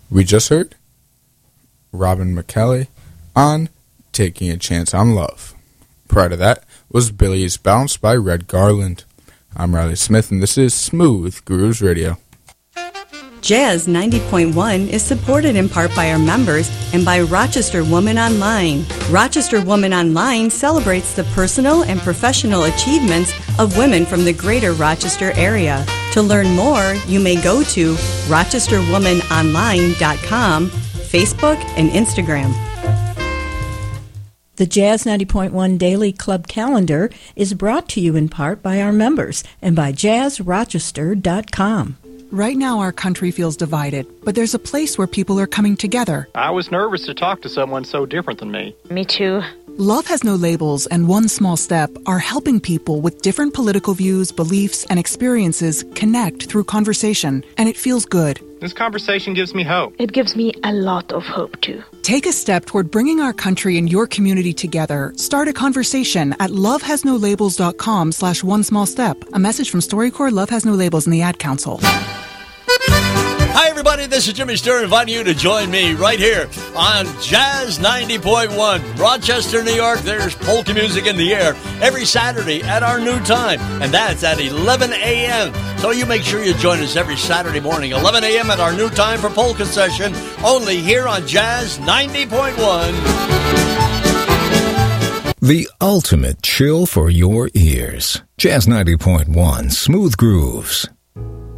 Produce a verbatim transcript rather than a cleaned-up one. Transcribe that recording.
We just heard Robin McKelly on Taking a Chance on Love. Prior to that was Billy's Bounce by Red Garland. I'm Riley Smith, and this is Smooth Grooves Radio. Jazz ninety point one is supported in part by our members and by Rochester Woman Online. Rochester Woman Online celebrates the personal and professional achievements of women from the greater Rochester area. To learn more, you may go to rochester woman online dot com, Facebook, and Instagram. The Jazz ninety point one Daily Club Calendar is brought to you in part by our members and by jazz rochester dot com. Right now our country feels divided, but there's a place where people are coming together. I was nervous to talk to someone so different than me. Me too. Love Has No Labels and One Small Step are helping people with different political views, beliefs, and experiences connect through conversation, and it feels good. This conversation gives me hope. It gives me a lot of hope, too. Take a step toward bringing our country and your community together. Start a conversation at love has no labels dot com slash one small step. A message from StoryCorps, Love Has No Labels, and the Ad Council. Hi, everybody. This is Jimmy Stern inviting you to join me right here on Jazz ninety point one. Rochester, New York, there's polka music in the air every Saturday at our new time, and that's at eleven a.m. So you make sure you join us every Saturday morning, eleven a.m. at our new time for polka session, only here on Jazz ninety point one. The ultimate chill for your ears. Jazz ninety point one, Smooth Grooves.